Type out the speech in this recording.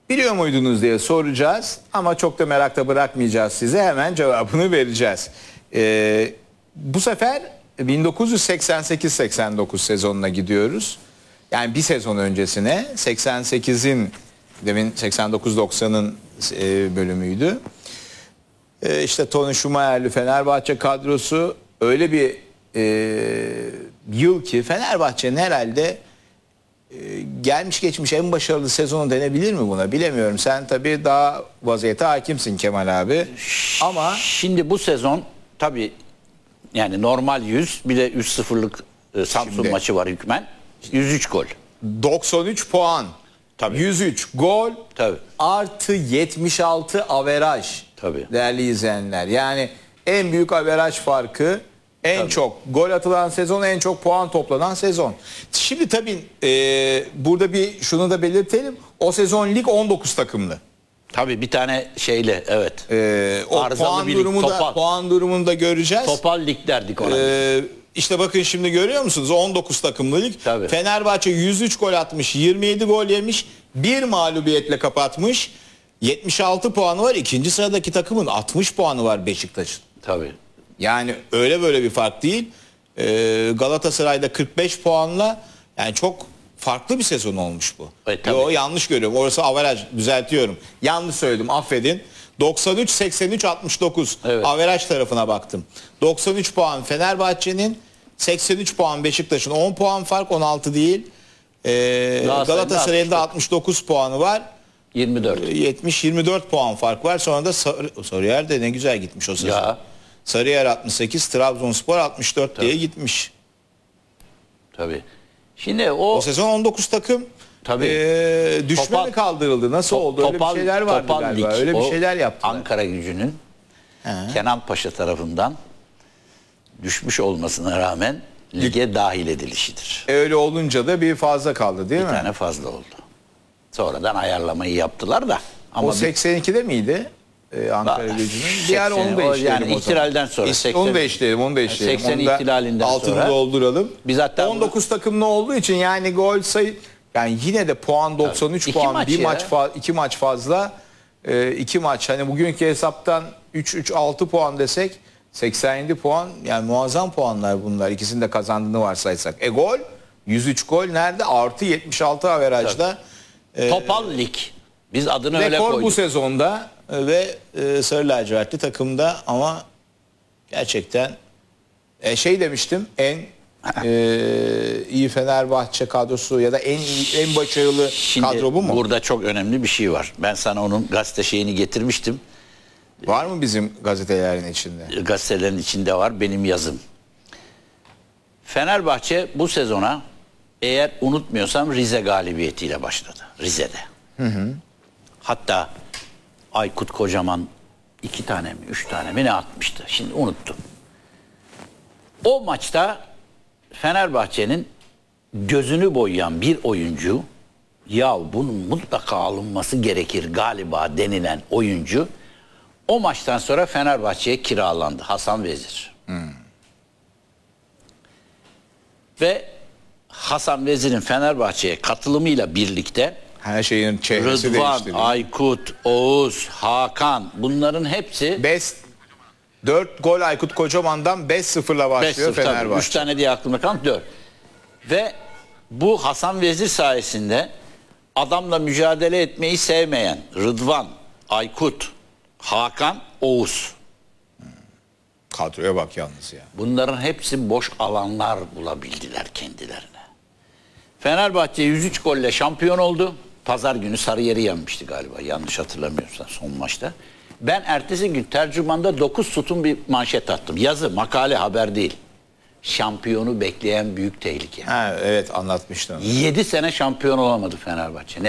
Biliyor muydunuz diye soracağız ama çok da merakta bırakmayacağız size. Hemen cevabını vereceğiz. Bu sefer 1988-89 sezonuna gidiyoruz. Yani bir sezon öncesine 88'in demin 89-90'ın bölümüydü. İşte Tony Schumacher'li Fenerbahçe kadrosu öyle bir yıl ki Fenerbahçe'nin herhalde gelmiş geçmiş en başarılı sezonu denebilir mi buna bilemiyorum. Sen tabii daha vaziyete hakimsin Kemal abi. Ama şimdi bu sezon tabii yani normal 100 bir de 3-0'lık Samsun Şimdi- maçı var hükmen. 103 gol. 93 puan, Tabii. 103 gol, Tabii. artı 76 averaj. Tabii. Değerli izleyenler. Yani en büyük averaj farkı, en Tabii. çok gol atılan sezon, en çok puan toplanan sezon. Şimdi tabii burada bir şunu da belirtelim. O sezon lig 19 takımlı. Tabii bir tane şeyle evet. O Arızalı puan bir lig, durumu da topal. puan durumunu da göreceğiz. Topal lig derdik ona. İşte bakın şimdi görüyor musunuz? 19 takımlı lig. Tabii. Fenerbahçe 103 gol atmış, 27 gol yemiş, bir mağlubiyetle kapatmış. 76 puanı var. İkinci sıradaki takımın 60 puanı var Beşiktaş'ın. Tabii. Yani öyle böyle bir fark değil. Galatasaray'da 45 puanla yani çok farklı bir sezon olmuş bu. tabii. Yo, yanlış görüyorum. Orası averaj, düzeltiyorum. Yanlış söyledim, affedin. 93 83 69 Evet. averaj tarafına baktım. 93 puan Fenerbahçe'nin, 83 puan Beşiktaş'ın, 10 puan fark, 16 değil. Galatasaray'ın da 69 puanı var. 24. 70-24 puan fark var. Sonra da Sarıyer de ne güzel gitmiş o sezon. Ya. Sarıyer 68, Trabzonspor 64 diye gitmiş. Tabii. Şimdi O sezon 19 takım. Tabii. Düşme Topal- mi kaldırıldı? Nasıl oldu? Öyle bir şeyler vardı Topal galiba. Lig. Öyle bir O şeyler yaptılar. Ankara Gücü'nün Kenan Paşa tarafından düşmüş olmasına rağmen lige dahil edilişidir. Öyle olunca da bir fazla kaldı değil Bir mi? tane fazla oldu. Sonradan ayarlamayı yaptılar da. Ama O 82'de miydi? Ankara Gücü'nün. Bir ara onu da o işleyelim yani o zaman. ihtilalden sonra. Onu da işleyelim, onu da işleyelim. 80 Onu da ihtilalinden altını sonra. dolduralım. Biz hatta 19 takımlı olduğu için yani gol sayı, yani yine de puan 93 İki puan, maç bir ya. maç iki maç fazla. 2 maç, hani bugünkü hesaptan 3-6 puan desek 87 puan, yani muazzam puanlar bunlar. İkisini de kazandığını varsaysak. Gol 103 gol nerede? Artı 76 averajda. Topal Lig. Biz adını öyle Rekor koyduk. bu sezonda ve Sarı Lacivertli takımda, ama gerçekten şey demiştim, en iyi Fenerbahçe kadrosu ya da en iyi, en başarılı Şimdi kadro bu mu? burada çok önemli bir şey var. Ben sana onun gazete şeyini getirmiştim. Var mı bizim gazetelerin içinde? Gazetelerin içinde var benim yazım. Fenerbahçe bu sezona eğer unutmuyorsam Rize galibiyetiyle başladı. Rize'de. Hatta Aykut Kocaman 2 tane mi 3 tane mi ne atmıştı. Şimdi unuttum. O maçta Fenerbahçe'nin gözünü boyayan bir oyuncu, ya bunun mutlaka alınması gerekir galiba denilen oyuncu o maçtan sonra Fenerbahçe'ye kiralandı. Hasan Vezir. Ve Hasan Vezir'in Fenerbahçe'ye katılımıyla birlikte Her şeyin çehresi Rıdvan, değişti. Aykut, Oğuz, Hakan bunların hepsi Best 4 gol Aykut Kocaman'dan 5-0'la başlıyor 5-0 tabii. Fenerbahçe. 3 tane diye aklımda kaldı 4. Ve bu Hasan Vezir sayesinde adamla mücadele etmeyi sevmeyen Rıdvan, Aykut, Hakan, Oğuz. Kadroya bak yalnız ya. Bunların hepsi boş alanlar bulabildiler kendilerine. Fenerbahçe 103 golle şampiyon oldu. Pazar günü Sarıyer'i yenmişti galiba. Yanlış hatırlamıyorsam son maçta. Ben ertesi gün tercümanda 9 sütun bir manşet attım. Yazı, makale, haber değil. Şampiyonu bekleyen büyük tehlike. Ha, evet, anlatmıştın. 7 sene şampiyon olamadı Fenerbahçe.